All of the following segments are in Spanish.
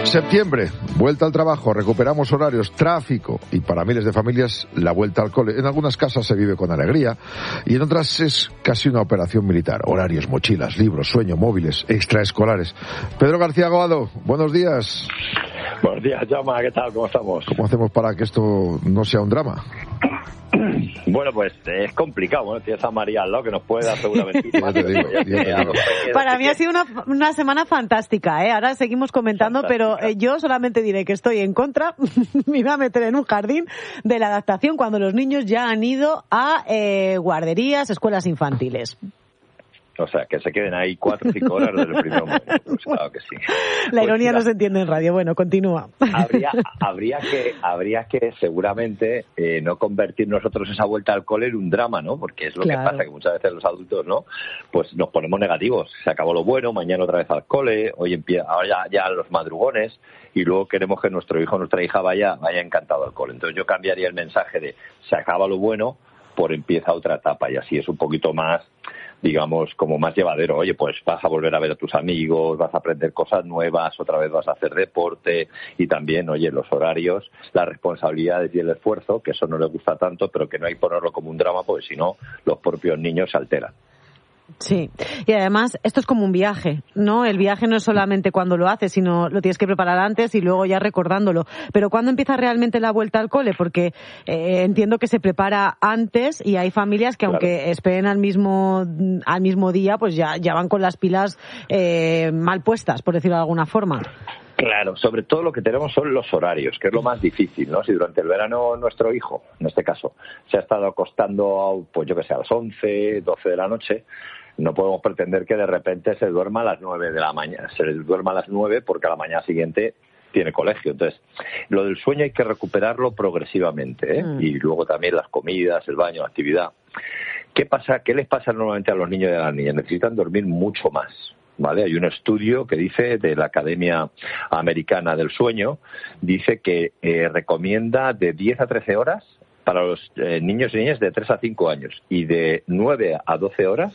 Septiembre, vuelta al trabajo, recuperamos horarios, tráfico y para miles de familias la vuelta al cole. En algunas casas se vive con alegría y en otras es casi una operación militar. Horarios, mochilas, libros, sueño, móviles, extraescolares. Pedro García Aguado, buenos días. Buenos días, Jaume, ¿qué tal? ¿Cómo estamos? ¿Cómo hacemos para que esto no sea un drama? Bueno, pues es complicado, ¿no? Tienes a María al lado que nos puede dar seguramente un Para mí ha sido una semana fantástica, ¿eh? Ahora seguimos comentando, pero yo solamente diré que estoy en contra, me iba a meter en un jardín de la adaptación cuando los niños ya han ido a guarderías, escuelas infantiles. O sea, que se queden ahí 4 o 5 horas desde el primer momento. Pues claro que sí. La ironía no se entiende en radio. Bueno, continúa. Habría que seguramente no convertir nosotros esa vuelta al cole en un drama, ¿no? Porque es lo que pasa, que muchas veces los adultos, ¿no? Pues nos ponemos negativos. Se acabó lo bueno, mañana otra vez al cole, hoy empieza, ahora ya los madrugones, y luego queremos que nuestro hijo o nuestra hija vaya encantado al cole. Entonces yo cambiaría el mensaje de se acaba lo bueno por empieza otra etapa, y así es un poquito más, digamos, como más llevadero. Oye, pues vas a volver a ver a tus amigos, vas a aprender cosas nuevas, otra vez vas a hacer deporte, y también, oye, los horarios, las responsabilidades y el esfuerzo, que eso no les gusta tanto, pero que no hay que ponerlo como un drama, porque si no, los propios niños se alteran. Sí, y además esto es como un viaje, ¿no? El viaje no es solamente cuando lo haces, sino lo tienes que preparar antes y luego ya recordándolo. Pero ¿cuándo empieza realmente la vuelta al cole? Porque entiendo que se prepara antes y hay familias que aunque esperen al mismo día, pues ya van con las pilas mal puestas, por decirlo de alguna forma. Claro, sobre todo lo que tenemos son los horarios, que es lo más difícil, ¿no? Si durante el verano nuestro hijo, en este caso, se ha estado acostando, pues yo que sé, a las 11, 12 de la noche, no podemos pretender que de repente se duerma a las 9 de la mañana, se duerma a las 9 porque a la mañana siguiente tiene colegio. Entonces, lo del sueño hay que recuperarlo progresivamente, ¿eh? Y luego también las comidas, el baño, la actividad. ¿Qué pasa? ¿Qué les pasa normalmente a los niños y a las niñas? Necesitan dormir mucho más. ¿Vale? Hay un estudio que dice, de la Academia Americana del Sueño, dice que recomienda de 10 a 13 horas para los niños y niñas de 3 a 5 años y de 9 a 12 horas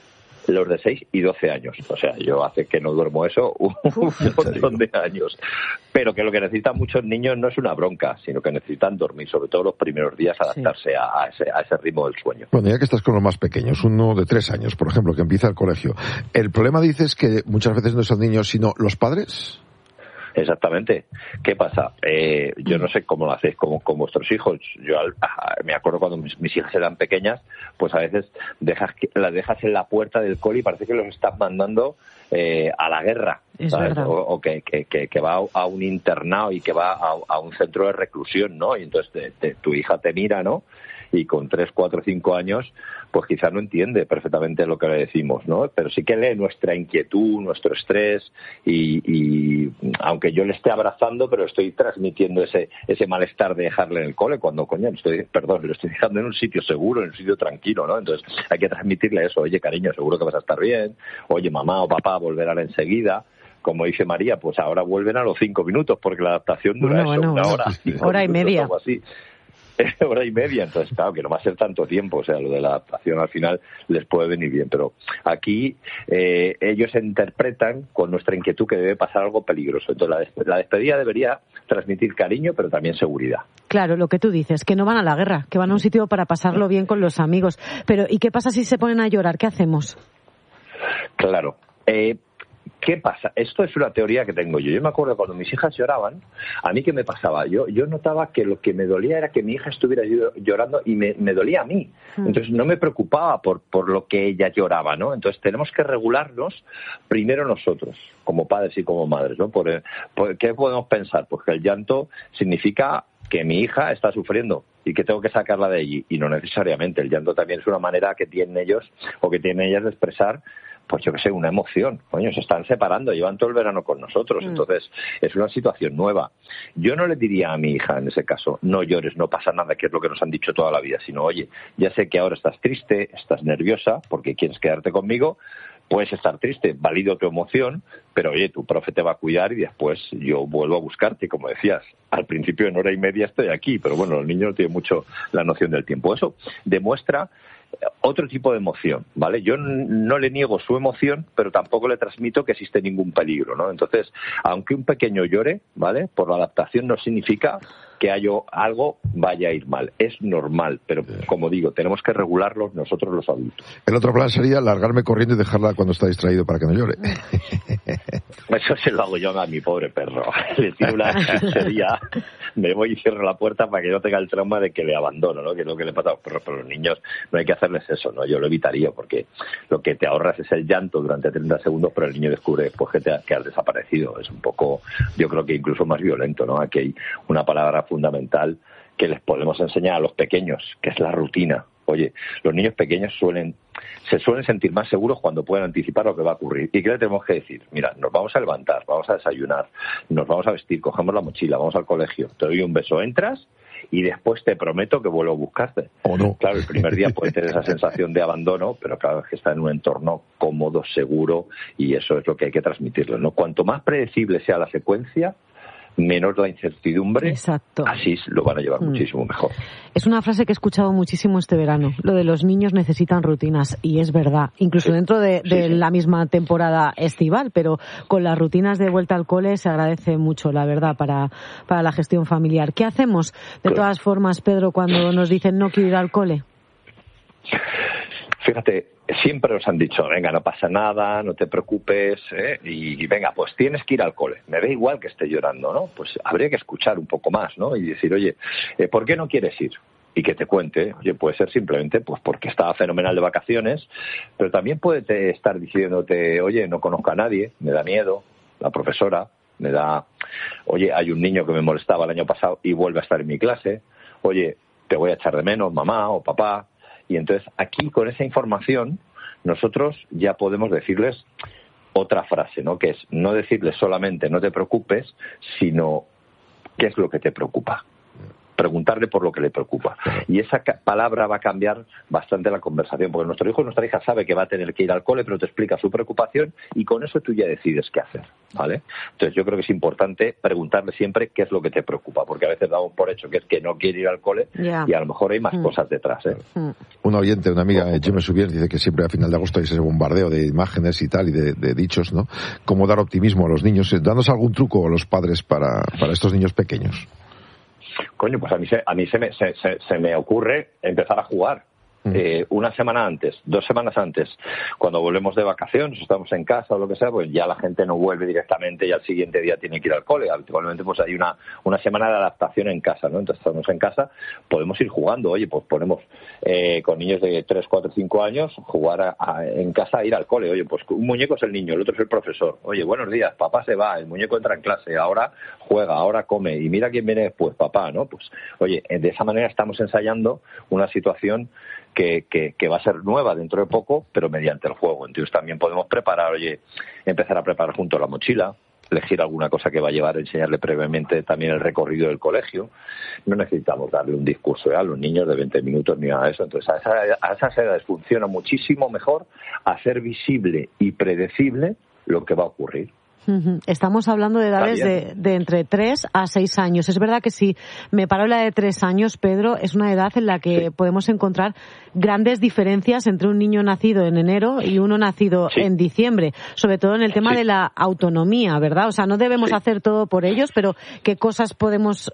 los de 6 y 12 años. O sea, yo hace que no duermo eso un montón de años. Pero que lo que necesitan muchos niños no es una bronca, sino que necesitan dormir, sobre todo los primeros días, adaptarse a ese ritmo del sueño. Bueno, ya que estás con los más pequeños, uno de 3 años, por ejemplo, que empieza el colegio, ¿el problema dices que muchas veces no son niños, sino los padres? Exactamente. ¿Qué pasa? Yo no sé cómo lo hacéis con vuestros hijos. Yo me acuerdo cuando mis hijas eran pequeñas, pues a veces las dejas en la puerta del cole y parece que los estás mandando a la guerra, ¿sabes? O que va a un internado y que va a un centro de reclusión, ¿no? Y entonces tu hija te mira, ¿no? Y con 3, 4, 5 años, pues quizá no entiende perfectamente lo que le decimos, ¿no? Pero sí que lee nuestra inquietud, nuestro estrés, y aunque yo le esté abrazando, pero estoy transmitiendo ese malestar de dejarle en el cole, cuando, coño, lo estoy dejando en un sitio seguro, en un sitio tranquilo, ¿no? Entonces hay que transmitirle eso. Oye, cariño, seguro que vas a estar bien. Oye, mamá o papá volverán enseguida. Como dice María, pues ahora vuelven a los 5 minutos, porque la adaptación dura una hora. Hora y media. Algo así. Hora y media, entonces claro que no va a ser tanto tiempo, o sea, lo de la adaptación al final les puede venir bien, pero aquí ellos interpretan con nuestra inquietud que debe pasar algo peligroso. Entonces la despedida debería transmitir cariño, pero también seguridad. Claro, lo que tú dices, que no van a la guerra, que van a un sitio para pasarlo bien con los amigos. Pero ¿y qué pasa si se ponen a llorar? ¿Qué hacemos? Claro. ¿Qué pasa? Esto es una teoría que tengo yo. Yo me acuerdo cuando mis hijas lloraban, ¿a mí qué me pasaba? Yo notaba que lo que me dolía era que mi hija estuviera llorando y me dolía a mí. Entonces no me preocupaba por lo que ella lloraba, ¿no? Entonces tenemos que regularnos primero nosotros, como padres y como madres, ¿no? ¿Qué podemos pensar? Pues que el llanto significa que mi hija está sufriendo y que tengo que sacarla de allí. Y no necesariamente. El llanto también es una manera que tienen ellos o que tienen ellas de expresar, pues yo que sé, una emoción. Coño, se están separando, llevan todo el verano con nosotros. Entonces, es una situación nueva. Yo no le diría a mi hija en ese caso, no llores, no pasa nada, que es lo que nos han dicho toda la vida, sino, oye, ya sé que ahora estás triste, estás nerviosa, porque quieres quedarte conmigo, puedes estar triste, valido tu emoción, pero oye, tu profe te va a cuidar y después yo vuelvo a buscarte. Como decías, al principio en hora y media estoy aquí, pero bueno, los niños no tienen mucho la noción del tiempo. Eso demuestra otro tipo de emoción, ¿vale? Yo no le niego su emoción, pero tampoco le transmito que existe ningún peligro, ¿no? Entonces, aunque un pequeño llore, ¿vale? Por la adaptación no significa que algo vaya a ir mal. Es normal, pero como digo, tenemos que regularlo nosotros los adultos. El otro plan sería largarme corriendo y dejarla cuando está distraído para que no llore. Eso se lo hago yo a mi pobre perro. Le tiro una chuchería, me voy y cierro la puerta para que no tenga el trauma de que le abandono, ¿no? Que es lo que le pasa a los perros. Pero los niños no hay que hacerles eso, ¿no? Yo lo evitaría, porque lo que te ahorras es el llanto durante 30 segundos, pero el niño descubre después que has desaparecido. Es un poco, yo creo que incluso más violento, ¿no? Aquí hay una palabra fundamental que les podemos enseñar a los pequeños, que es la rutina. Oye, los niños pequeños se suelen sentir más seguros cuando pueden anticipar lo que va a ocurrir. ¿Y qué le tenemos que decir? Mira, nos vamos a levantar, vamos a desayunar, nos vamos a vestir, cogemos la mochila, vamos al colegio, te doy un beso, entras y después te prometo que vuelvo a buscarte. ¿O no? Claro, el primer día puede tener esa sensación de abandono, pero claro, es que está en un entorno cómodo, seguro, y eso es lo que hay que transmitirle, ¿no? Cuanto más predecible sea la secuencia, menos la incertidumbre. Exacto. Así lo van a llevar muchísimo mejor. Es una frase que he escuchado muchísimo este verano, lo de los niños necesitan rutinas, y es verdad, incluso dentro de la misma temporada estival, pero con las rutinas de vuelta al cole se agradece mucho, la verdad, para la gestión familiar. ¿Qué hacemos, de todas formas, Pedro, cuando nos dicen no quiero ir al cole? Fíjate, siempre nos han dicho, venga, no pasa nada, no te preocupes, y venga, pues tienes que ir al cole. Me da igual que esté llorando, ¿no? Pues habría que escuchar un poco más, ¿no? Y decir, oye, ¿por qué no quieres ir? Y que te cuente, oye, puede ser simplemente pues porque estaba fenomenal de vacaciones, pero también puede estar diciéndote, oye, no conozco a nadie, me da miedo, la profesora, me da, oye, hay un niño que me molestaba el año pasado y vuelve a estar en mi clase, oye, te voy a echar de menos, mamá o papá. Y entonces aquí, con esa información, nosotros ya podemos decirles otra frase, ¿no? Que es no decirles solamente no te preocupes, sino qué es lo que te preocupa. Preguntarle por lo que le preocupa. Y esa palabra va a cambiar bastante la conversación, porque nuestro hijo o nuestra hija sabe que va a tener que ir al cole, pero te explica su preocupación y con eso tú ya decides qué hacer, ¿vale? Entonces yo creo que es importante preguntarle siempre qué es lo que te preocupa, porque a veces damos por hecho que es que no quiere ir al cole y a lo mejor hay más cosas detrás, ¿eh? Una oyente, una amiga, Jimmy Subier, dice que siempre a final de agosto hay ese bombardeo de imágenes y tal, y de dichos, ¿no? ¿Cómo dar optimismo a los niños? Dándose algún truco a los padres para estos niños pequeños. Coño, pues a mí se me ocurre empezar a jugar. Una semana antes, 2 semanas antes, cuando volvemos de vacaciones, estamos en casa o lo que sea, pues ya la gente no vuelve directamente y al siguiente día tiene que ir al cole. Habitualmente pues hay una semana de adaptación en casa, ¿no? Entonces estamos en casa, podemos ir jugando. Oye, pues ponemos con niños de 3, 4, 5 años, jugar en casa a ir al cole. Oye, pues un muñeco es el niño, el otro es el profesor. Oye, buenos días, papá se va, el muñeco entra en clase, ahora juega, ahora come y mira quién viene después, papá, ¿no? Pues oye, de esa manera estamos ensayando una situación que va a ser nueva dentro de poco, pero mediante el juego. Entonces también podemos empezar a preparar junto a la mochila, elegir alguna cosa que va a llevar, enseñarle previamente también el recorrido del colegio. No necesitamos darle un discurso a los niños de 20 minutos ni nada de eso. Entonces a esas edades funciona muchísimo mejor hacer visible y predecible lo que va a ocurrir. Estamos hablando de edades de entre 3 a 6 años. Es verdad que si me paro en la de 3 años, Pedro, es una edad en la que podemos encontrar grandes diferencias entre un niño nacido en enero y uno nacido en diciembre, sobre todo en el tema de la autonomía, ¿verdad? O sea, no debemos hacer todo por ellos, pero ¿qué cosas podemos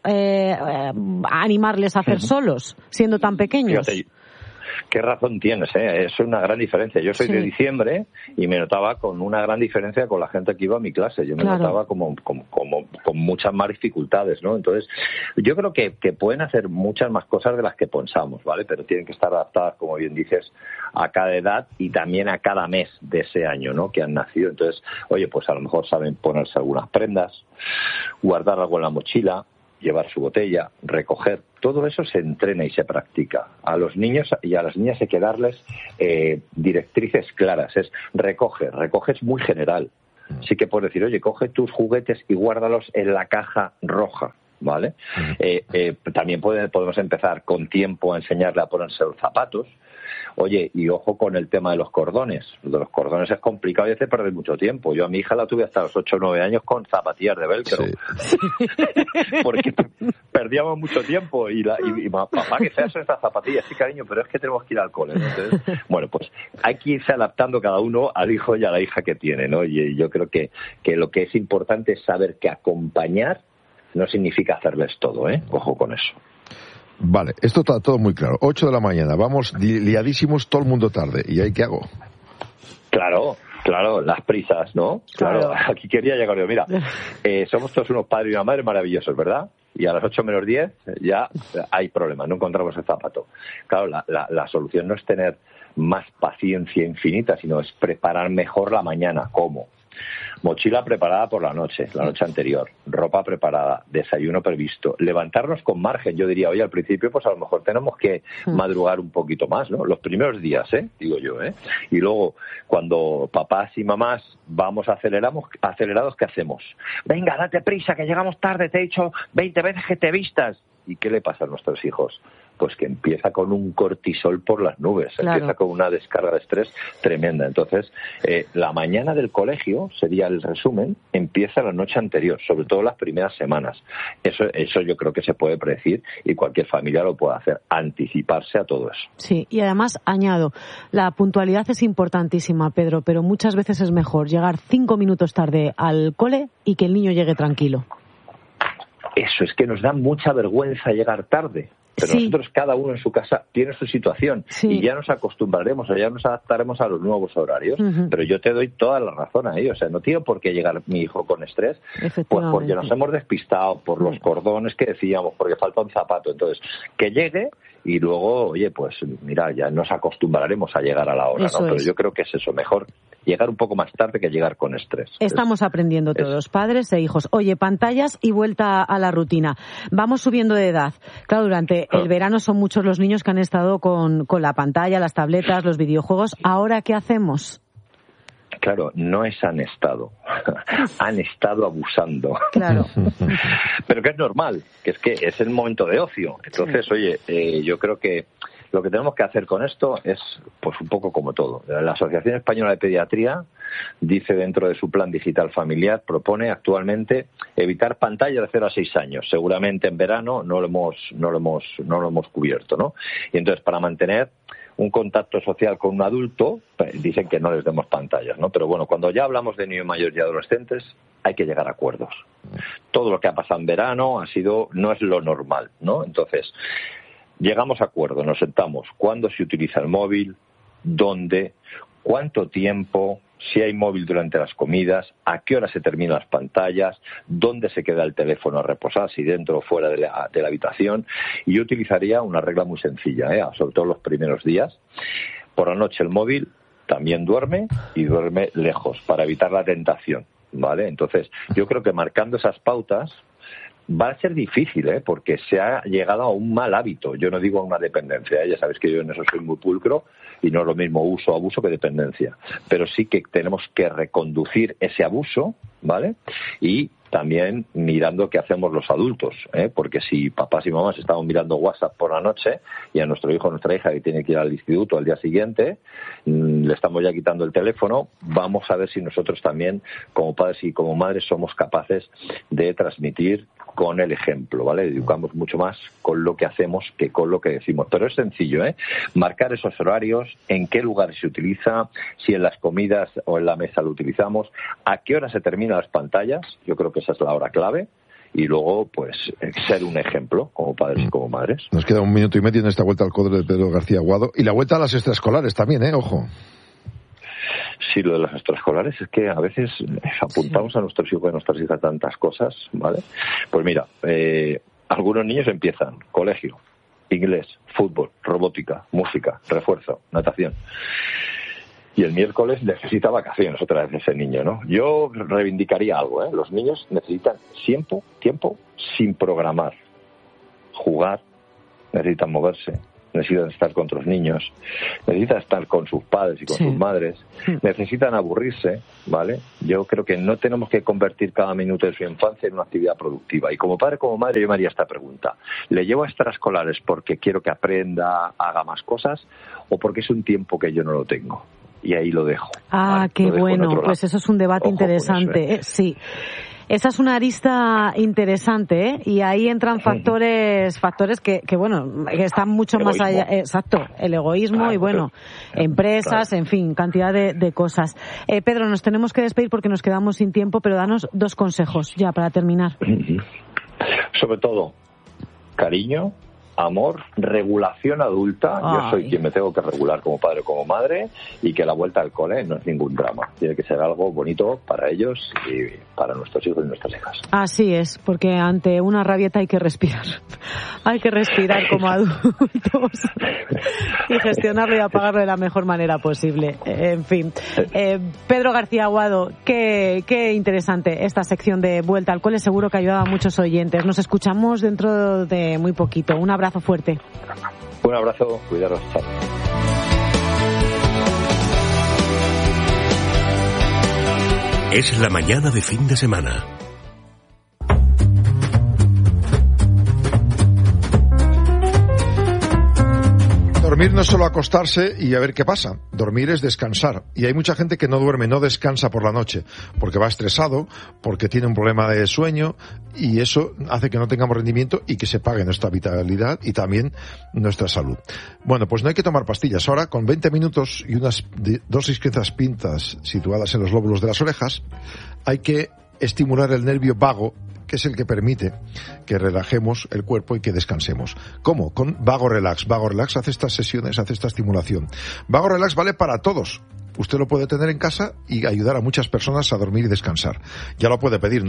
animarles a hacer solos, siendo tan pequeños? Fíjate, qué razón tienes, ¿eh? Es una gran diferencia. Yo soy de diciembre y me notaba con una gran diferencia con la gente que iba a mi clase. Yo me notaba como con muchas más dificultades, ¿no? Entonces, yo creo que pueden hacer muchas más cosas de las que pensamos, ¿vale? Pero tienen que estar adaptadas, como bien dices, a cada edad y también a cada mes de ese año, ¿no? Que han nacido. Entonces, oye, pues a lo mejor saben ponerse algunas prendas, guardar algo en la mochila, llevar su botella, recoger. Todo eso se entrena y se practica. A los niños y a las niñas hay que darles directrices claras. Es recoge es muy general. Sí que puedes decir, oye, coge tus juguetes y guárdalos en la caja roja, ¿vale? También podemos empezar con tiempo a enseñarle a ponerse los zapatos. Oye, y ojo con el tema de los cordones. Lo de los cordones es complicado y hace perder mucho tiempo. Yo a mi hija la tuve hasta los 8 o 9 años con zapatillas de velcro. Sí. Porque perdíamos mucho tiempo y papá, que feas son estas zapatillas, sí, cariño, pero es que tenemos que ir al cole, ¿no? Entonces, bueno, pues hay que irse adaptando cada uno al hijo y a la hija que tiene, ¿no? Y yo creo que lo que es importante es saber que acompañar no significa hacerles todo, ¿eh? Ojo con eso. Vale, esto está todo muy claro. 8 de la mañana, vamos liadísimos, todo el mundo tarde. ¿Y ahí qué hago? Claro, las prisas, ¿no? Claro, aquí quería llegar yo. Mira, somos todos unos padres y una madre maravillosos, ¿verdad? Y a las 8 menos 10 ya hay problemas, no encontramos el zapato. Claro, la solución no es tener más paciencia infinita, sino es preparar mejor la mañana. ¿Cómo? Mochila preparada por la noche anterior, ropa preparada, desayuno previsto, levantarnos con margen. Yo diría, oye, al principio pues a lo mejor tenemos que madrugar un poquito más, ¿no? Los primeros días, digo yo, y luego cuando papás y mamás vamos acelerados, ¿qué hacemos? Venga, date prisa, que llegamos tarde, te he dicho 20 veces que te vistas. ¿Y qué le pasa a nuestros hijos? Pues que empieza con un cortisol por las nubes, claro. Empieza con una descarga de estrés tremenda. Entonces, la mañana del colegio, sería el resumen, empieza la noche anterior, sobre todo las primeras semanas. Eso yo creo que se puede predecir y cualquier familia lo puede hacer, anticiparse a todo eso. Sí, y además añado, la puntualidad es importantísima, Pedro, pero muchas veces es mejor llegar 5 minutos tarde al cole y que el niño llegue tranquilo. Eso, es que nos da mucha vergüenza llegar tarde. Pero nosotros, cada uno en su casa, tiene su situación y ya nos acostumbraremos o ya nos adaptaremos a los nuevos horarios. Pero yo te doy toda la razón ahí. O sea, no tiene por qué llegar mi hijo con estrés, pues porque nos hemos despistado por los cordones que decíamos, porque falta un zapato. Entonces, que llegue y luego, oye, pues mira, ya nos acostumbraremos a llegar a la hora, ¿no? Pero yo creo que es eso, mejor llegar un poco más tarde que llegar con estrés. Estamos aprendiendo todos, padres e hijos. Oye, pantallas y vuelta a la rutina. Vamos subiendo de edad. Claro, durante el verano son muchos los niños que han estado con la pantalla, las tabletas, los videojuegos. ¿Ahora qué hacemos? Claro, no han estado abusando. Claro. Pero que es normal, que es el momento de ocio. Entonces, oye, yo creo que lo que tenemos que hacer con esto es, pues, un poco como todo. La Asociación Española de Pediatría dice, dentro de su plan digital familiar, propone actualmente evitar pantallas de 0 a 6 años. Seguramente en verano no lo hemos cubierto, ¿no? Y entonces, para mantener un contacto social con un adulto, dicen que no les demos pantallas, ¿no? Pero bueno, cuando ya hablamos de niños mayores y adolescentes, hay que llegar a acuerdos. Todo lo que ha pasado en verano no es lo normal, ¿no? Entonces, llegamos a acuerdos, nos sentamos, cuándo se utiliza el móvil, dónde, cuánto tiempo, si hay móvil durante las comidas, a qué hora se terminan las pantallas, dónde se queda el teléfono a reposar, si dentro o fuera de la habitación. Y yo utilizaría una regla muy sencilla, sobre todo los primeros días. Por la noche el móvil también duerme y duerme lejos para evitar la tentación, ¿vale? Entonces, yo creo que marcando esas pautas va a ser difícil, porque se ha llegado a un mal hábito. Yo no digo a una dependencia, ya sabes que yo en eso soy muy pulcro y no es lo mismo uso o abuso que dependencia. Pero sí que tenemos que reconducir ese abuso, ¿vale? Y también mirando qué hacemos los adultos, porque si papás y mamás estamos mirando WhatsApp por la noche y a nuestro hijo o nuestra hija que tiene que ir al instituto al día siguiente, le estamos ya quitando el teléfono, vamos a ver si nosotros también, como padres y como madres, somos capaces de transmitir con el ejemplo, ¿vale? Educamos mucho más con lo que hacemos que con lo que decimos. Pero es sencillo, marcar esos horarios, en qué lugar se utiliza, si en las comidas o en la mesa lo utilizamos, a qué hora se terminan las pantallas, yo creo que esa es la hora clave, y luego, pues, ser un ejemplo como padres y como madres. Nos queda 1 minuto y medio en esta vuelta al cole de Pedro García Aguado, y la vuelta a las extraescolares también, ojo. Sí, lo de las extraescolares es que a veces apuntamos a nuestros hijos y a nuestras hijas tantas cosas, ¿vale? Pues mira, algunos niños empiezan colegio, inglés, fútbol, robótica, música, refuerzo, natación. Y el miércoles necesita vacaciones otra vez ese niño, ¿no? Yo reivindicaría algo, Los niños necesitan tiempo sin programar. Jugar, necesitan moverse, necesitan estar con otros niños, necesitan estar con sus padres y con sus madres, necesitan aburrirse, ¿vale? Yo creo que no tenemos que convertir cada minuto de su infancia en una actividad productiva. Y como padre, como madre, yo me haría esta pregunta. ¿Le llevo a extraescolares porque quiero que aprenda, haga más cosas, o porque es un tiempo que yo no lo tengo? Y ahí lo dejo. ¿Vale? Qué bueno. Pues eso es un debate interesante. Sí. Esa es una arista interesante, ¿eh? Y ahí entran factores que bueno, que están mucho más allá. Exacto, el egoísmo y bueno, empresas, en fin, cantidad de cosas. Pedro, nos tenemos que despedir porque nos quedamos sin tiempo, pero danos 2 consejos ya para terminar. Sobre todo, cariño, amor, regulación adulta. Yo soy quien me tengo que regular como padre o como madre, y que la vuelta al cole no es ningún drama. Tiene que ser algo bonito para ellos y para nuestros hijos y nuestras hijas. Así es, porque ante una rabieta hay que respirar. Hay que respirar como adultos y gestionarlo y apagarlo de la mejor manera posible. En fin. Pedro García Aguado, qué interesante esta sección de Vuelta al Cole. Seguro que ha ayudado a muchos oyentes. Nos escuchamos dentro de muy poquito. Un abrazo fuerte. Un abrazo, cuidaros. Chao. Es la mañana de fin de semana. Dormir no es solo acostarse y a ver qué pasa. Dormir es descansar. Y hay mucha gente que no duerme, no descansa por la noche, porque va estresado, porque tiene un problema de sueño, y eso hace que no tengamos rendimiento y que se pague nuestra vitalidad y también nuestra salud. Bueno, pues no hay que tomar pastillas. Ahora, con 20 minutos y unas dosis pinzas situadas en los lóbulos de las orejas, hay que estimular el nervio vago, que es el que permite que relajemos el cuerpo y que descansemos. ¿Cómo? Con Vago Relax. Vago Relax hace estas sesiones, hace esta estimulación. Vago Relax vale para todos. Usted lo puede tener en casa y ayudar a muchas personas a dormir y descansar. Ya lo puede pedir,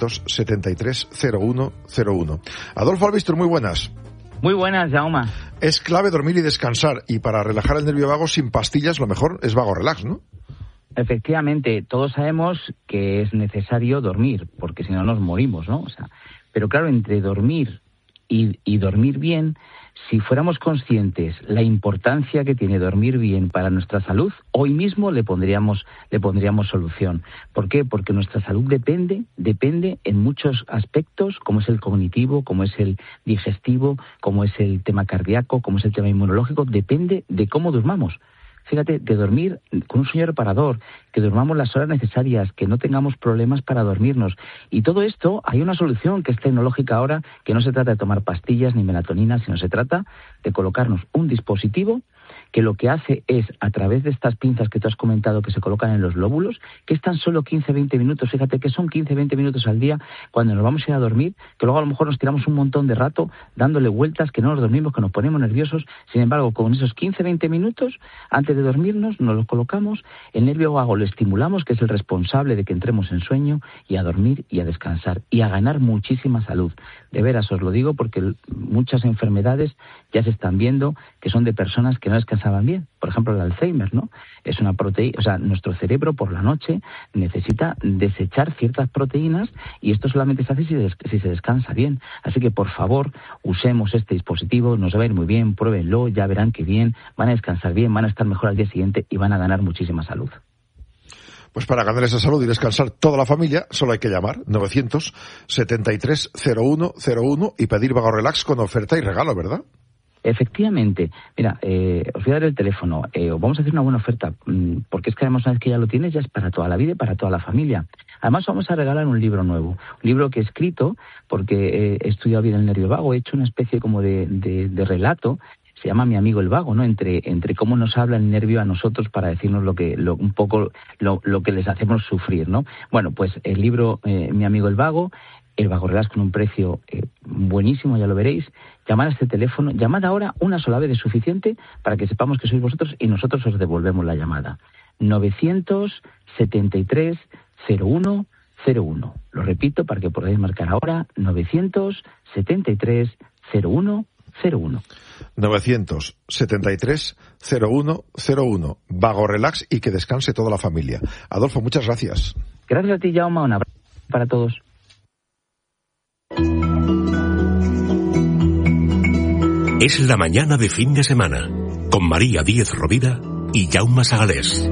973-0101. Adolfo Albistur, muy buenas. Muy buenas, Jaume. Es clave dormir y descansar, y para relajar el nervio vago sin pastillas lo mejor es Vago Relax, ¿no? Efectivamente, todos sabemos que es necesario dormir, porque si no nos morimos, ¿no? O sea, pero claro, entre dormir y dormir bien, si fuéramos conscientes la importancia que tiene dormir bien para nuestra salud, hoy mismo le pondríamos solución. ¿Por qué? Porque nuestra salud depende en muchos aspectos, como es el cognitivo, como es el digestivo, como es el tema cardíaco, como es el tema inmunológico, depende de cómo durmamos. Fíjate, de dormir con un sueño reparador, que durmamos las horas necesarias, que no tengamos problemas para dormirnos. Y todo esto, hay una solución que es tecnológica ahora, que no se trata de tomar pastillas ni melatonina, sino se trata de colocarnos un dispositivo que lo que hace es, a través de estas pinzas que tú has comentado que se colocan en los lóbulos, que es tan solo 15-20 minutos, fíjate que son 15-20 minutos al día cuando nos vamos a ir a dormir, que luego a lo mejor nos tiramos un montón de rato dándole vueltas, que no nos dormimos, que nos ponemos nerviosos. Sin embargo, con esos 15-20 minutos, antes de dormirnos, nos los colocamos, el nervio vago lo estimulamos, que es el responsable de que entremos en sueño, y a dormir y a descansar, y a ganar muchísima salud. De veras, os lo digo porque muchas enfermedades ya se están viendo que son de personas que no descansaban bien. Por ejemplo, el Alzheimer, ¿no? Es una proteína, o sea, nuestro cerebro por la noche necesita desechar ciertas proteínas, y esto solamente se hace si se descansa bien. Así que, por favor, usemos este dispositivo, nos va a ir muy bien, pruébenlo, ya verán que bien, van a descansar bien, van a estar mejor al día siguiente y van a ganar muchísima salud. Pues para ganar esa salud y descansar toda la familia, solo hay que llamar 973-0101 y pedir Vago Relax con oferta y regalo, ¿verdad? Efectivamente. Mira, os voy a dar el teléfono. Vamos a hacer una buena oferta, porque es que además una vez que ya lo tienes, ya es para toda la vida y para toda la familia. Además vamos a regalar un libro nuevo, un libro que he escrito, porque he estudiado bien el nervio vago, he hecho una especie como de relato. Se llama Mi amigo el vago, ¿no? Entre cómo nos habla el nervio a nosotros para decirnos un poco lo que les hacemos sufrir, ¿no? Bueno, pues el libro Mi amigo el vago, el Vago Relax con un precio buenísimo, ya lo veréis. Llamad a este teléfono, llamad ahora, una sola vez es suficiente para que sepamos que sois vosotros y nosotros os devolvemos la llamada. 973-0101. Lo repito para que podáis marcar ahora, 973-0101. 973-0101. Vago Relax y que descanse toda la familia. Adolfo, muchas gracias. Gracias a ti, Jaume. Un abrazo para todos. Es la mañana de fin de semana, con María Díez Rovira y Jaume Sagalés.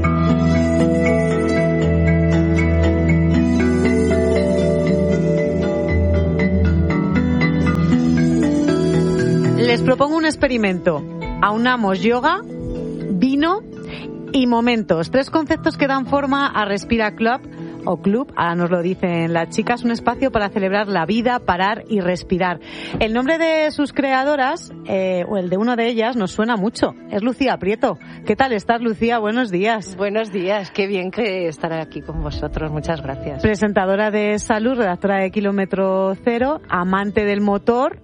Les propongo un experimento. Aunamos yoga, vino y momentos. 3 conceptos que dan forma a Respira Club, o Club, ahora nos lo dicen las chicas, un espacio para celebrar la vida, parar y respirar. El nombre de sus creadoras, o el de una de ellas, nos suena mucho. Es Lucía Prieto. ¿Qué tal estás, Lucía? Buenos días. Buenos días, qué bien que estar aquí con vosotros. Muchas gracias. Presentadora de salud, redactora de Kilómetro Cero, amante del motor,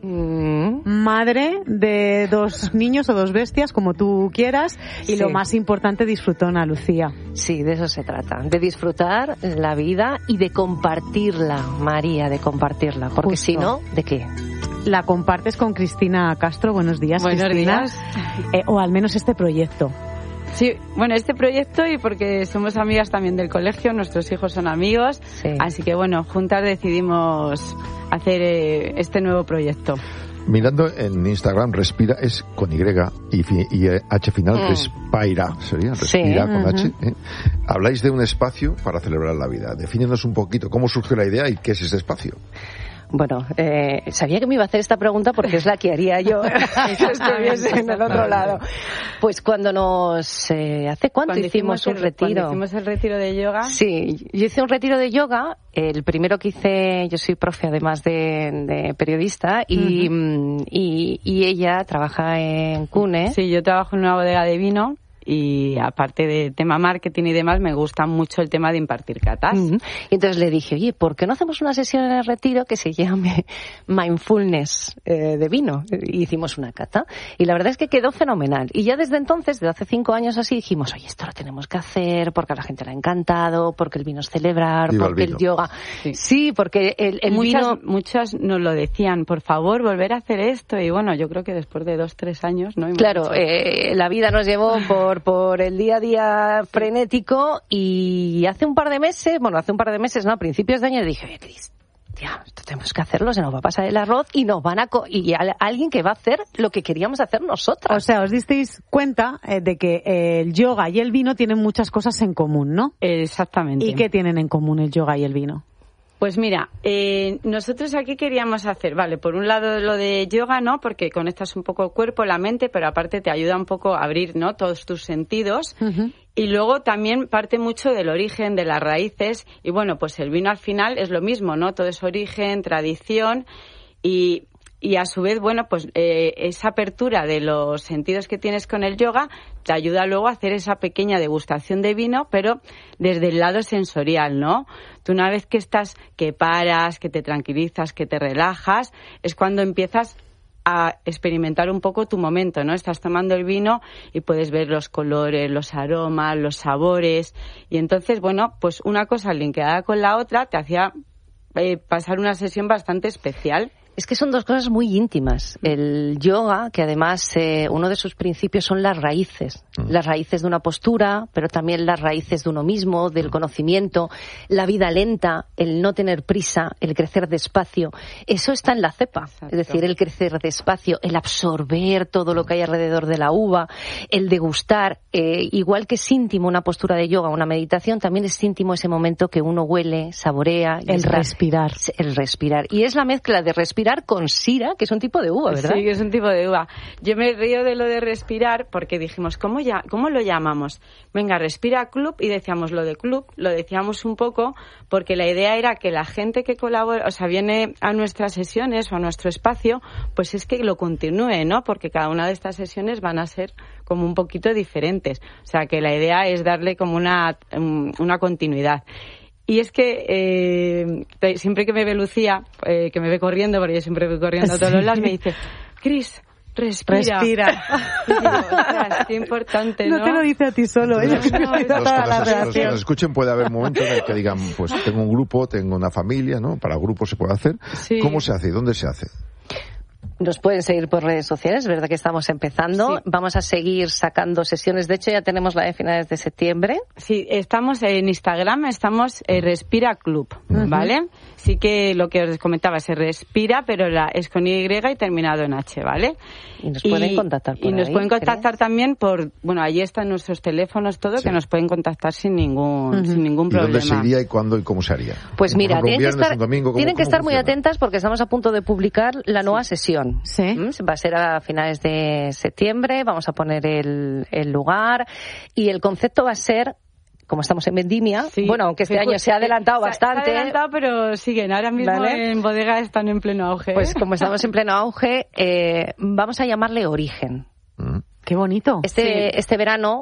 madre de 2 niños o 2 bestias, como tú quieras, y lo más importante, disfrutona, Lucía. Sí, de eso se trata, de disfrutar la vida y de compartirla, María, de compartirla, porque si no, ¿de qué? La compartes con Cristina Castro. Buenos días, Buenos Cristina. días. O al menos este proyecto. Sí, bueno, este proyecto y porque somos amigas también del colegio, nuestros hijos son amigos, así que bueno, juntas decidimos hacer este nuevo proyecto. Mirando en Instagram, Respira es con Y H final, Respira, sería Respira con H. Habláis de un espacio para celebrar la vida. Defínenos un poquito cómo surgió la idea y qué es ese espacio. Bueno, sabía que me iba a hacer esta pregunta porque es la que haría yo si estuviese en el otro lado. Pues cuando ¿hace cuánto hicimos un retiro? Cuando hicimos el retiro de yoga. Sí, yo hice un retiro de yoga. El primero que hice, yo soy profe además de periodista y ella trabaja en CUNE. Sí, yo trabajo en una bodega de vino. Y aparte de tema marketing y demás, me gusta mucho el tema de impartir catas. Y entonces le dije, oye, ¿por qué no hacemos una sesión en el retiro que se llame Mindfulness de vino? Y hicimos una cata. Y la verdad es que quedó fenomenal. Y ya desde entonces, desde hace 5 años así, dijimos, oye, esto lo tenemos que hacer porque a la gente le ha encantado, porque el vino es celebrar, porque el yoga... Sí, porque el vino... Muchas nos lo decían, por favor, volver a hacer esto. Y bueno, yo creo que después de 2-3 años, ¿no? Claro, la vida nos llevó por el día a día frenético y hace un par de meses, a principios de año, dije, oye, Cris, esto tenemos que hacerlo, se nos va a pasar el arroz y nos van a alguien que va a hacer lo que queríamos hacer nosotras. O sea, os disteis cuenta de que el yoga y el vino tienen muchas cosas en común, ¿no? Exactamente. ¿Y qué tienen en común el yoga y el vino? Pues mira, nosotros aquí queríamos hacer, vale, por un lado lo de yoga, ¿no? Porque conectas un poco el cuerpo, la mente, pero aparte te ayuda un poco a abrir, ¿no? Todos tus sentidos. Y luego también parte mucho del origen, de las raíces. Y bueno, pues el vino al final es lo mismo, ¿no? Todo es origen, tradición y a su vez, bueno, pues esa apertura de los sentidos que tienes con el yoga te ayuda luego a hacer esa pequeña degustación de vino, pero desde el lado sensorial, ¿no? Tú una vez que paras, que te tranquilizas, que te relajas, es cuando empiezas a experimentar un poco tu momento, ¿no? Estás tomando el vino y puedes ver los colores, los aromas, los sabores. Y entonces, bueno, pues una cosa linkeada con la otra te hacía pasar una sesión bastante especial. Es que son 2 cosas muy íntimas. El yoga, que además uno de sus principios son las raíces. Las raíces de una postura, pero también las raíces de uno mismo, del conocimiento, la vida lenta, el no tener prisa, el crecer despacio. Eso está en la cepa. Exacto. Es decir, el crecer despacio, el absorber todo lo que hay alrededor de la uva, el degustar. Igual que es íntimo una postura de yoga, una meditación, también es íntimo ese momento que uno huele, saborea. Respirar. El respirar. Y es la mezcla de respirar con sira, que es un tipo de uva, ¿verdad? Sí, que es un tipo de uva. Yo me río de lo de respirar porque dijimos, ¿cómo lo llamamos? Venga, Respira Club, y decíamos lo de club, lo decíamos un poco porque la idea era que la gente que colabora, o sea, viene a nuestras sesiones o a nuestro espacio, pues es que lo continúe, ¿no? Porque cada una de estas sesiones van a ser como un poquito diferentes. O sea, que la idea es darle como una continuidad. Y es que siempre que me ve Lucía, que me ve corriendo, porque yo siempre voy corriendo a todos los lados, me dice, Cris, respira. Y digo, qué importante, ¿no? No te lo dice a ti solo. Los que nos escuchen, puede haber momentos en el que digan, pues tengo un grupo, tengo una familia, ¿no? Para grupos se puede hacer. Sí. ¿Cómo se hace y dónde se hace? Nos pueden seguir por redes sociales, es verdad que estamos empezando. Sí. Vamos a seguir sacando sesiones. De hecho, ya tenemos la de finales de septiembre. Sí, estamos en Instagram, estamos Respira Club, ¿vale? Sí que lo que os comentaba se respira, pero es con Y y terminado en H, ¿vale? Y nos pueden contactar por Y nos ahí, pueden contactar ¿crees? también por... Bueno, allí están nuestros teléfonos, todo, que nos pueden contactar sin ningún ¿Y problema. dónde se iría y cuándo y cómo se haría? Pues Por mira, ejemplo, un tienen que viernes, estar, un domingo, tienen que ¿cómo estar muy funciona? atentas porque estamos a punto de publicar la nueva sesión. Sí. Va a ser a finales de septiembre, vamos a poner el lugar y el concepto va a ser, como estamos en vendimia, Sí. bueno, aunque este año se ha adelantado bastante. Se ha adelantado, pero siguen. Ahora mismo ¿Vale? en bodega están en pleno auge. Pues como estamos en pleno auge, vamos a llamarle Origen. Qué bonito. Este verano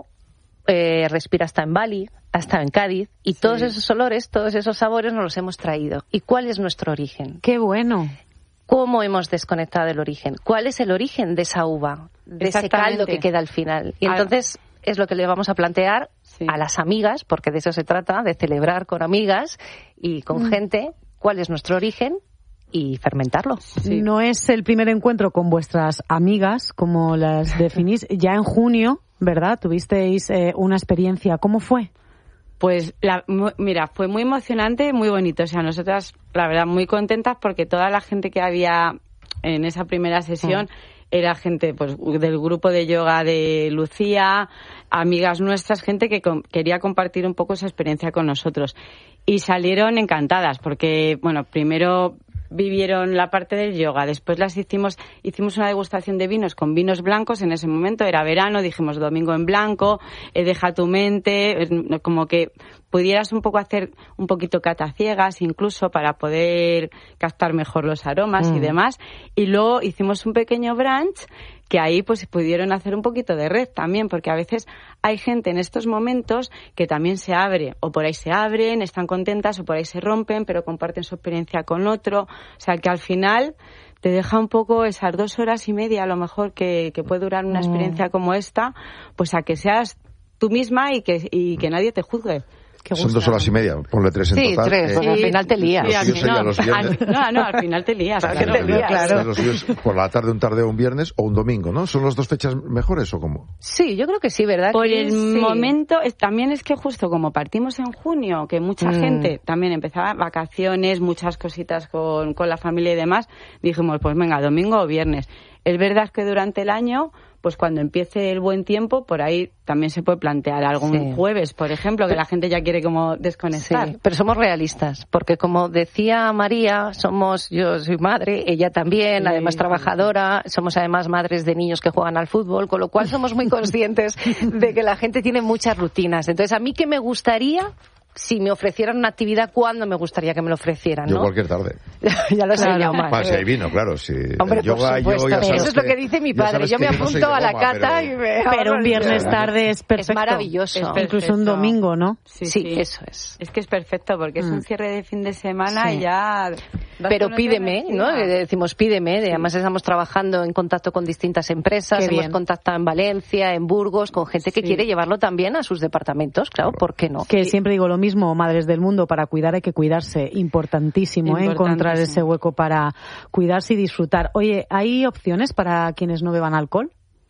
Respira hasta en Bali, ha estado en Cádiz y todos esos olores, todos esos sabores nos los hemos traído. ¿Y cuál es nuestro origen? Qué bueno. ¿Cómo hemos desconectado el origen? ¿Cuál es el origen de esa uva, de ese caldo que queda al final? Y entonces es lo que le vamos a plantear a las amigas, porque de eso se trata, de celebrar con amigas y con gente cuál es nuestro origen y fermentarlo. Sí. No es el primer encuentro con vuestras amigas, como las definís. Ya en junio, ¿verdad? Tuvisteis una experiencia. ¿Cómo fue? Pues mira, fue muy emocionante, muy bonito. O sea, nosotras, la verdad, muy contentas porque toda la gente que había en esa primera sesión era gente pues del grupo de yoga de Lucía, amigas nuestras, gente que quería compartir un poco esa experiencia con nosotros. Y salieron encantadas porque, bueno, primero vivieron la parte del yoga, después hicimos una degustación de vinos con vinos blancos. En ese momento era verano, dijimos domingo en blanco, deja tu mente, como que pudieras un poco hacer un poquito cata ciegas incluso para poder captar mejor los aromas y demás. Y luego hicimos un pequeño brunch que ahí pues pudieron hacer un poquito de red también, porque a veces hay gente en estos momentos que también se abre, o por ahí se abren, están contentas, o por ahí se rompen, pero comparten su experiencia con otro. O sea, que al final te deja un poco esas 2 horas y media, a lo mejor, que puede durar una experiencia como esta, pues a que seas tú misma y que nadie te juzgue. Son 2 horas y media, ponle 3 en Sí, total. 3, porque al final te lías. Los suyos serían los viernes. No, al final te lías. Claro, te lías. Claro. Los suyos por la tarde, un tardeo, un viernes o un domingo, ¿no? ¿Son las 2 fechas mejores o cómo? Sí, yo creo que sí, ¿verdad? Por que el sí. momento, también es que justo como partimos en junio, que mucha gente también empezaba vacaciones, muchas cositas con la familia y demás, dijimos, pues venga, domingo o viernes. Es verdad que durante el año, pues cuando empiece el buen tiempo, por ahí también se puede plantear algún jueves, por ejemplo, que la gente ya quiere como desconectar. Sí, pero somos realistas, porque como decía María, yo soy madre, ella también, además trabajadora, somos además madres de niños que juegan al fútbol, con lo cual somos muy conscientes de que la gente tiene muchas rutinas. Entonces, a mí que me gustaría, si me ofrecieran una actividad, ¿cuándo me gustaría que me lo ofrecieran? Yo ¿no? cualquier tarde. Ya lo sé, yo más. Si hay vino, claro. Si Hombre, yoga, por supuesto. yo ya sabes Eso es lo que dice mi ya padre. sabes Yo me que no soy apunto de a la goma, cata y me... Pero un viernes tarde es perfecto. Es maravilloso. Es perfecto. Incluso un domingo, ¿no? Sí, eso es. Es que es perfecto, porque es un cierre de fin de semana y ya... Pero pídeme, ¿no? Decimos pídeme. Además estamos trabajando en contacto con distintas empresas. Qué bien. Hemos contactado en Valencia, en Burgos, con gente que quiere llevarlo también a sus departamentos. Claro, ¿por qué no? Que siempre digo lo mismo, madres del mundo, para cuidar hay que cuidarse. Importantísimo, encontrar ese hueco para cuidarse y disfrutar. Oye, ¿hay opciones para quienes no beban alcohol?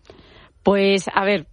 Pues, a ver,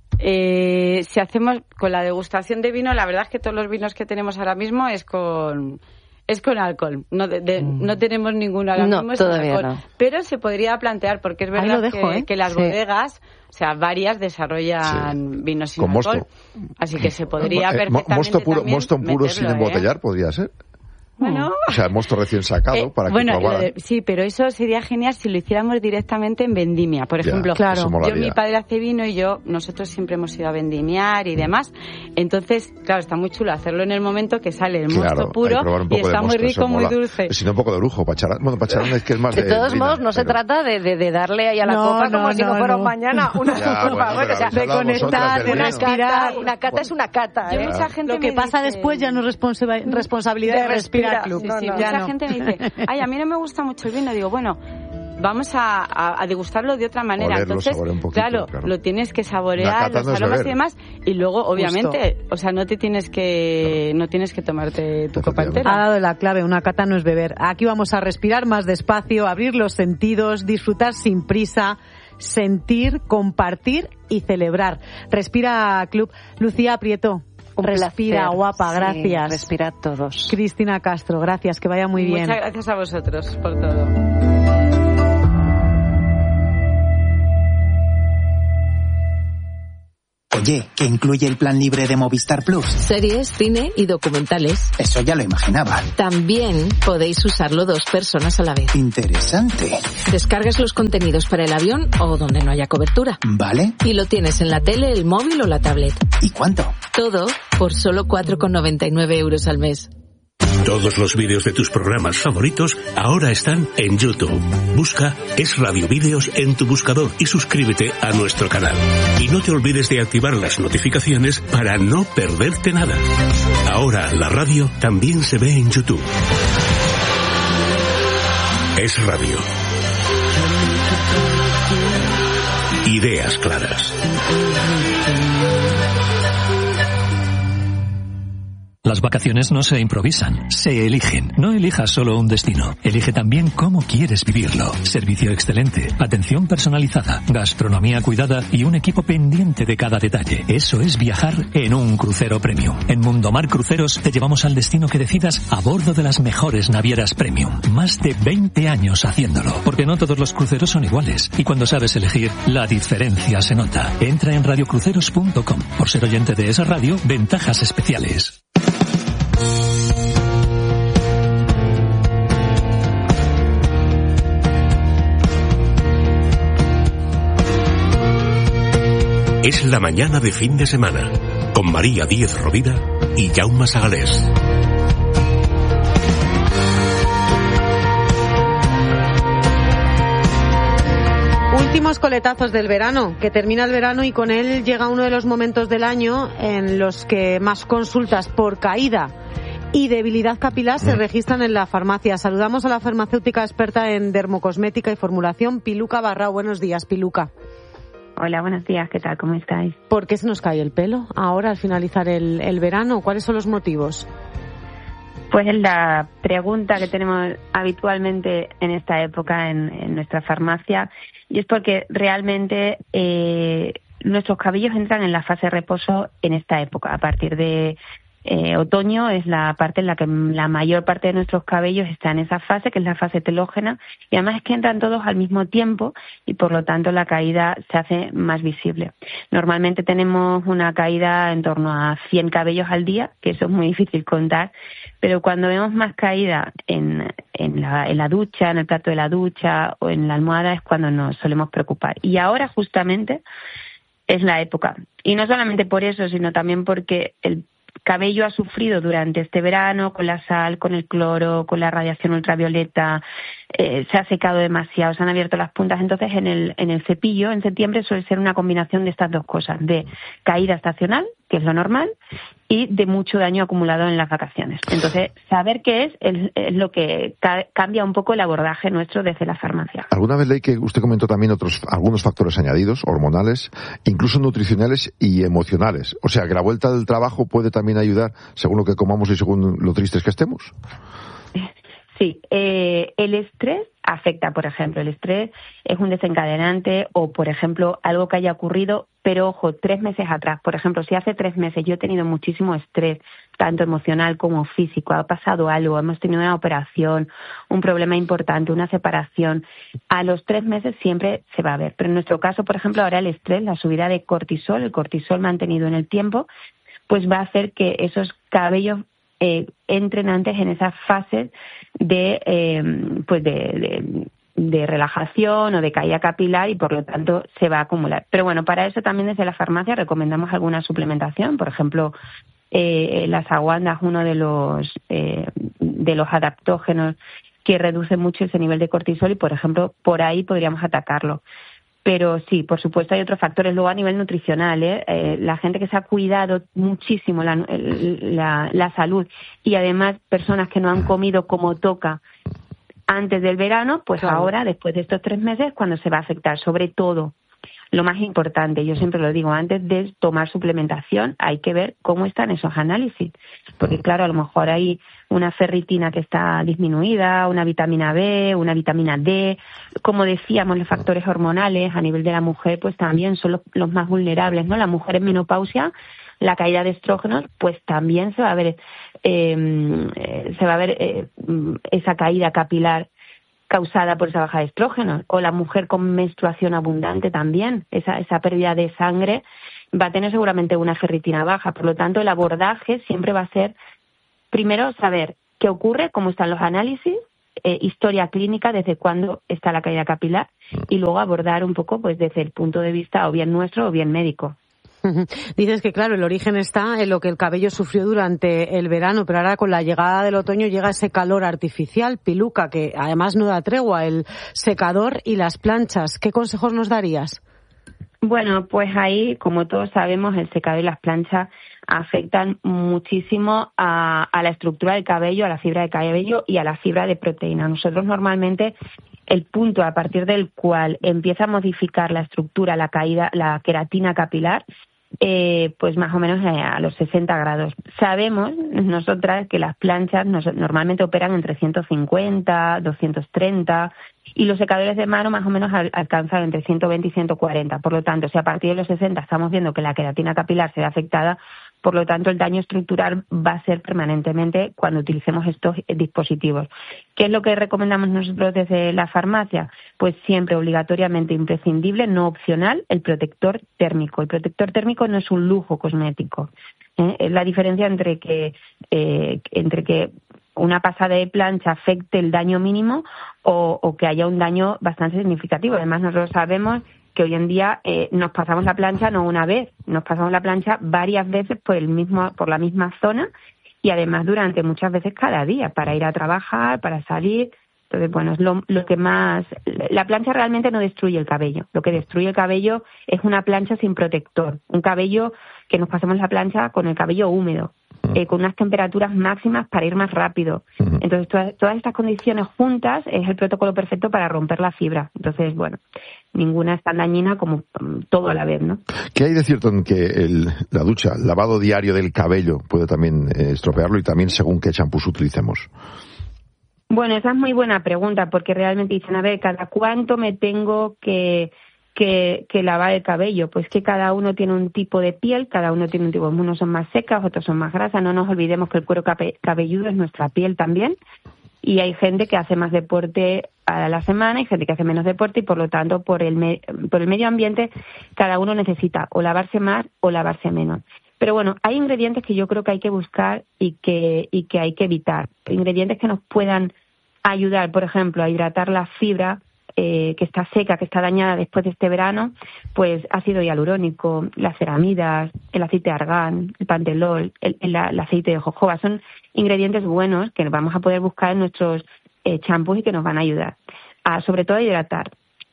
si hacemos con la degustación de vino, la verdad es que todos los vinos que tenemos ahora mismo es con alcohol. No tenemos ninguno ahora mismo sin todavía alcohol. No. Pero se podría plantear, porque es verdad que las bodegas, o sea, varias desarrollan vinos sin con alcohol. Mosto. Así que se podría perfectamente mosto puro sin embotellar, ¿podría ser? Bueno, o sea, mosto recién sacado para que probaran. Sí, pero eso sería genial si lo hiciéramos directamente en vendimia. Por ejemplo, mi padre hace vino y nosotros siempre hemos ido a vendimiar y demás. Entonces, claro, está muy chulo hacerlo en el momento que sale el mosto puro y está muy rico, muy dulce. Si no, un poco de lujo. Bueno, pacharán es que es más de... De todos modos, no se trata de darle ahí a la copa como si no fuera mañana una copa. Bueno, o sea, de conectar, de respirar. Una cata es una cata. Mucha gente lo que pasa después ya no es responsabilidad de respirar. Mucha gente me dice, ay, a mí no me gusta mucho el vino. Digo, bueno, vamos a degustarlo de otra manera. Olerlo, entonces, poquito, claro, lo tienes que saborear, los aromas y demás, y luego, obviamente, o sea, no tienes que tomarte tu copa entera. Ha dado la clave, una cata no es beber. Aquí vamos a respirar más despacio, abrir los sentidos, disfrutar sin prisa, sentir, compartir y celebrar. Respira, Club. Lucía Prieto. Respira, guapa, gracias. Sí, respirad todos. Cristina Castro, gracias, que vaya muy bien. Muchas gracias a vosotros por todo. Oye, ¿qué incluye el plan libre de Movistar Plus? Series, cine y documentales. Eso ya lo imaginaba. También podéis usarlo 2 personas a la vez. Interesante. Descargas los contenidos para el avión o donde no haya cobertura. Vale. Y lo tienes en la tele, el móvil o la tablet. ¿Y cuánto? Todo por solo 4,99 € al mes. Todos los vídeos de tus programas favoritos ahora están en YouTube. Busca Es Radio Vídeos en tu buscador y suscríbete a nuestro canal. Y no te olvides de activar las notificaciones para no perderte nada. Ahora la radio también se ve en YouTube. Es Radio. Ideas claras. Las vacaciones no se improvisan, se eligen. No elijas solo un destino, elige también cómo quieres vivirlo. Servicio excelente, atención personalizada, gastronomía cuidada y un equipo pendiente de cada detalle. Eso es viajar en un crucero premium. En Mundomar Cruceros te llevamos al destino que decidas a bordo de las mejores navieras premium. Más de 20 años haciéndolo, porque no todos los cruceros son iguales. Y cuando sabes elegir, la diferencia se nota. Entra en radiocruceros.com. Por ser oyente de esa radio, ventajas especiales. Es la mañana de fin de semana, con María Díez Rovira y Jaume Sagalés. Últimos coletazos del verano, que termina el verano y con él llega uno de los momentos del año en los que más consultas por caída y debilidad capilar se registran en la farmacia. Saludamos a la farmacéutica experta en dermocosmética y formulación, Piluca Barrao. Buenos días, Piluca. Hola, buenos días, ¿qué tal? ¿Cómo estáis? ¿Por qué se nos cae el pelo ahora al finalizar el verano? ¿Cuáles son los motivos? Pues es la pregunta que tenemos habitualmente en esta época en nuestra farmacia, y es porque realmente nuestros cabellos entran en la fase de reposo en esta época. A partir de otoño es la parte en la que la mayor parte de nuestros cabellos está en esa fase, que es la fase telógena, y además es que entran todos al mismo tiempo y por lo tanto la caída se hace más visible. Normalmente tenemos una caída en torno a 100 cabellos al día, que eso es muy difícil contar, pero cuando vemos más caída en la ducha, en el plato de la ducha o en la almohada es cuando nos solemos preocupar. Y ahora justamente es la época. Y no solamente por eso, sino también porque el cabello ha sufrido durante este verano con la sal, con el cloro, con la radiación ultravioleta, se ha secado demasiado, se han abierto las puntas. Entonces en el cepillo en septiembre suele ser una combinación de estas dos cosas, de caída estacional, que es lo normal, y de mucho daño acumulado en las vacaciones. Entonces, saber qué es lo que cambia un poco el abordaje nuestro desde la farmacia. Alguna vez leí que usted comentó también algunos factores añadidos, hormonales, incluso nutricionales y emocionales. O sea, que la vuelta del trabajo puede también ayudar según lo que comamos y según lo tristes que estemos. Sí, el estrés afecta, por ejemplo, el estrés es un desencadenante o, por ejemplo, algo que haya ocurrido, pero ojo, 3 meses atrás. Por ejemplo, si hace 3 meses yo he tenido muchísimo estrés, tanto emocional como físico, ha pasado algo, hemos tenido una operación, un problema importante, una separación, a los 3 meses siempre se va a ver. Pero en nuestro caso, por ejemplo, ahora el estrés, la subida de cortisol, el cortisol mantenido en el tiempo, pues va a hacer que esos cabellos entren antes en esas fases de relajación o de caída capilar y por lo tanto se va a acumular. Pero bueno, para eso también desde la farmacia recomendamos alguna suplementación. Por ejemplo, la ashwagandha es uno de los adaptógenos que reduce mucho ese nivel de cortisol y, por ejemplo, por ahí podríamos atacarlo. Pero sí, por supuesto hay otros factores. Luego a nivel nutricional, la gente que se ha cuidado muchísimo la salud y además personas que no han comido como toca antes del verano, pues claro. Ahora, después de estos 3 meses, cuando se va a afectar, sobre todo. Lo más importante, yo siempre lo digo, antes de tomar suplementación hay que ver cómo están esos análisis. Porque claro, a lo mejor hay una ferritina que está disminuida, una vitamina B, una vitamina D. Como decíamos, los factores hormonales a nivel de la mujer pues también son los más vulnerables, ¿no? La mujer en menopausia, la caída de estrógenos, pues también se va a ver esa caída capilar causada por esa baja de estrógenos, o la mujer con menstruación abundante también, esa pérdida de sangre va a tener seguramente una ferritina baja. Por lo tanto, el abordaje siempre va a ser, primero, saber qué ocurre, cómo están los análisis, historia clínica, desde cuándo está la caída capilar, y luego abordar un poco pues desde el punto de vista o bien nuestro o bien médico. Dices que, claro, el origen está en lo que el cabello sufrió durante el verano, pero ahora con la llegada del otoño llega ese calor artificial, piluca, que además no da tregua, el secador y las planchas. ¿Qué consejos nos darías? Bueno, pues ahí, como todos sabemos, el secador y las planchas afectan muchísimo a la estructura del cabello, a la fibra de cabello y a la fibra de proteína. Nosotros normalmente el punto a partir del cual empieza a modificar la estructura, la caída, la queratina capilar, pues más o menos a los 60 grados. Sabemos nosotras que las planchas normalmente operan entre 150, 230 y los secadores de mano más o menos alcanzan entre 120 y 140. Por lo tanto, si a partir de los 60 estamos viendo que la queratina capilar se ve afectada, por lo tanto el daño estructural va a ser permanentemente cuando utilicemos estos dispositivos. ¿Qué es lo que recomendamos nosotros desde la farmacia? Pues siempre obligatoriamente imprescindible, no opcional, el protector térmico. El protector térmico no es un lujo cosmético. Es la diferencia entre que una pasada de plancha afecte el daño mínimo o que haya un daño bastante significativo. Además, nosotros sabemos que hoy en día nos pasamos la plancha no una vez, nos pasamos la plancha varias veces por la misma zona y además durante muchas veces cada día para ir a trabajar, para salir. Entonces, bueno, es lo que más... La plancha realmente no destruye el cabello. Lo que destruye el cabello es una plancha sin protector. Un cabello que nos pasamos la plancha con el cabello húmedo, con unas temperaturas máximas para ir más rápido. Entonces, todas estas condiciones juntas es el protocolo perfecto para romper la fibra. Entonces, bueno, ninguna es tan dañina como todo a la vez, ¿no? ¿Qué hay de cierto en que la ducha, el lavado diario del cabello puede también estropearlo y también según qué champús utilicemos? Bueno, esa es muy buena pregunta porque realmente dicen, a ver, ¿cada cuánto me tengo que lavar el cabello? Pues que cada uno tiene un tipo de piel, cada uno tiene un tipo, unos son más secas, otros son más grasas. No nos olvidemos que el cuero cabelludo es nuestra piel también y hay gente que hace más deporte a la semana y gente que hace menos deporte y por lo tanto por el medio ambiente cada uno necesita o lavarse más o lavarse menos. Pero bueno, hay ingredientes que yo creo que hay que buscar y que hay que evitar. Ingredientes que nos puedan ayudar, por ejemplo, a hidratar la fibra que está seca, que está dañada después de este verano, pues ácido hialurónico, las ceramidas, el aceite de argán, el pantelol, el aceite de jojoba. Son ingredientes buenos que vamos a poder buscar en nuestros champús y que nos van a ayudar, sobre todo a hidratar.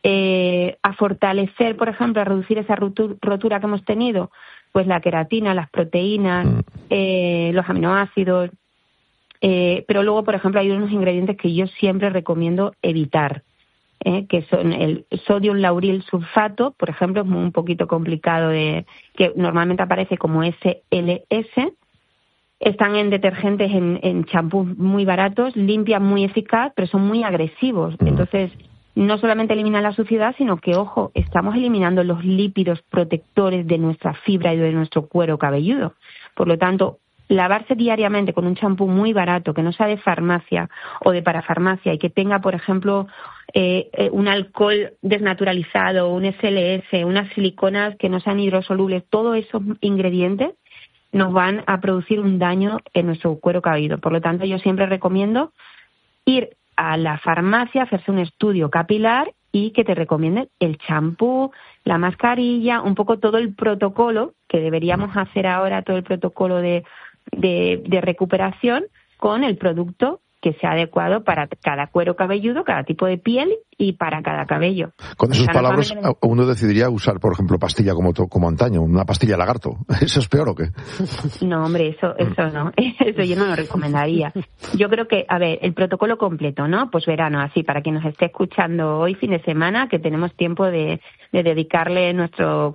A fortalecer, por ejemplo, a reducir esa rotura que hemos tenido, pues la queratina, las proteínas, los aminoácidos. Pero luego, por ejemplo, hay unos ingredientes que yo siempre recomiendo evitar, que son el sodio lauril sulfato, por ejemplo, es un poquito complicado, que normalmente aparece como SLS. Están en detergentes, en champús muy baratos, limpian muy eficaz, pero son muy agresivos. Entonces, no solamente eliminan la suciedad, sino que, ojo, estamos eliminando los lípidos protectores de nuestra fibra y de nuestro cuero cabelludo. Por lo tanto, lavarse diariamente con un champú muy barato, que no sea de farmacia o de parafarmacia y que tenga, por ejemplo, un alcohol desnaturalizado, un SLS, unas siliconas que no sean hidrosolubles, todos esos ingredientes nos van a producir un daño en nuestro cuero cabelludo. Por lo tanto, yo siempre recomiendo ir a la farmacia, hacerse un estudio capilar y que te recomienden el champú, la mascarilla, un poco todo el protocolo que deberíamos hacer ahora, todo el protocolo de recuperación con el producto que sea adecuado para cada cuero cabelludo, cada tipo de piel y para cada cabello. Con esas palabras, uno decidiría usar, por ejemplo, pastilla como antaño, una pastilla lagarto. ¿Eso es peor o qué? No, hombre, eso no. Eso yo no lo recomendaría. Yo creo que, a ver, el protocolo completo, ¿no? Pues verano, así, para quien nos esté escuchando hoy, fin de semana, que tenemos tiempo de dedicarle nuestro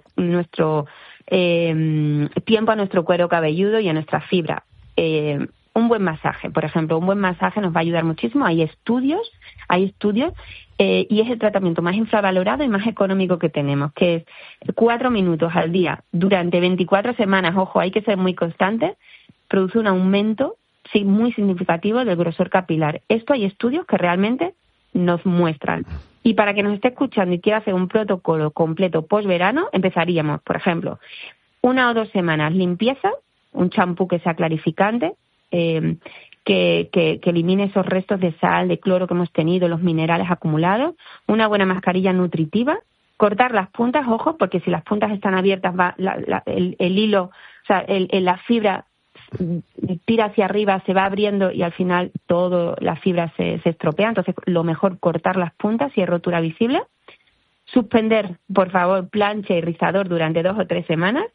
tiempo a nuestro cuero cabelludo y a nuestra fibra. Un buen masaje, por ejemplo, un buen masaje nos va a ayudar muchísimo. Hay estudios y es el tratamiento más infravalorado y más económico que tenemos, que es 4 minutos al día durante 24 semanas. Ojo, hay que ser muy constante. Produce un aumento muy significativo del grosor capilar. Esto hay estudios que realmente nos muestran. Y para que nos esté escuchando y quiera hacer un protocolo completo post-verano, empezaríamos, por ejemplo, 1 o 2 semanas limpieza, un champú que sea clarificante, que elimine esos restos de sal, de cloro que hemos tenido, los minerales acumulados, una buena mascarilla nutritiva, cortar las puntas, ojo, porque si las puntas están abiertas, el hilo, o sea, la fibra tira hacia arriba, se va abriendo y al final toda la fibra se estropea. Entonces, lo mejor cortar las puntas si hay rotura visible. Suspender, por favor, plancha y rizador durante 2 o 3 semanas.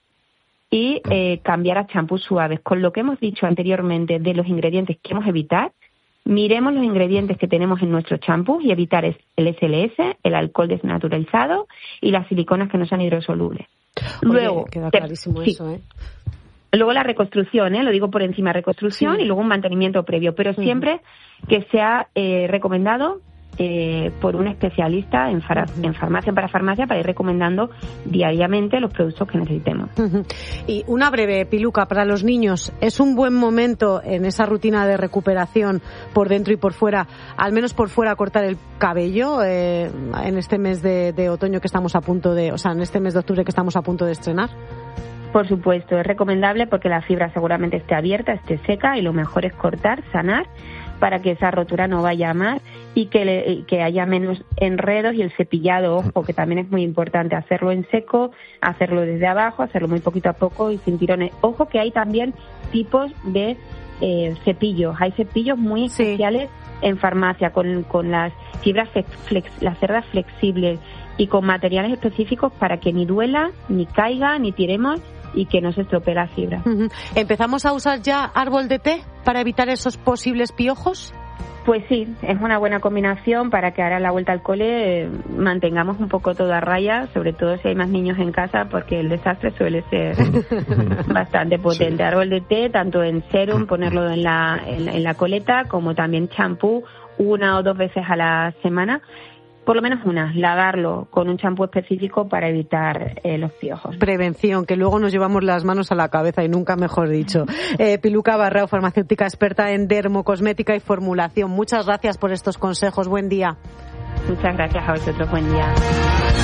Y cambiar a champús suaves. Con lo que hemos dicho anteriormente de los ingredientes que queremos evitar, miremos los ingredientes que tenemos en nuestro champú y evitar el SLS, el alcohol desnaturalizado y las siliconas que no sean hidrosolubles. Luego, queda clarísimo eso, ¿eh? Luego la reconstrucción, lo digo por encima, reconstrucción y luego un mantenimiento previo, pero siempre que sea recomendado por un especialista en farmacia para farmacia para ir recomendando diariamente los productos que necesitemos. Y una breve, Piluca, para los niños, ¿es un buen momento en esa rutina de recuperación por dentro y por fuera, al menos por fuera, cortar el cabello en este mes de otoño que estamos a punto de, o sea, en este mes de octubre que estamos a punto de estrenar? Por supuesto, es recomendable porque la fibra seguramente esté abierta, esté seca y lo mejor es cortar, sanar para que esa rotura no vaya a más y que haya menos enredos y el cepillado, ojo, que también es muy importante hacerlo en seco, hacerlo desde abajo, hacerlo muy poquito a poco y sin tirones. Ojo que hay también tipos de cepillos, hay cepillos muy especiales en farmacia con las fibras las cerdas flexibles y con materiales específicos para que ni duela, ni caiga, ni tiremos y que no se estropee la fibra. ¿Empezamos a usar ya árbol de té para evitar esos posibles piojos? Pues sí, es una buena combinación para que ahora a la vuelta al cole mantengamos un poco todo a raya, sobre todo si hay más niños en casa, porque el desastre suele ser bastante potente. Sí. Árbol de té, tanto en serum, ponerlo en la coleta, como también champú 1 o 2 veces a la semana. Por lo menos una, lavarlo con un champú específico para evitar los piojos. Prevención, que luego nos llevamos las manos a la cabeza y nunca mejor dicho. Piluca Barrao, farmacéutica experta en dermocosmética y formulación. Muchas gracias por estos consejos. Buen día. Muchas gracias a vosotros. Buen día.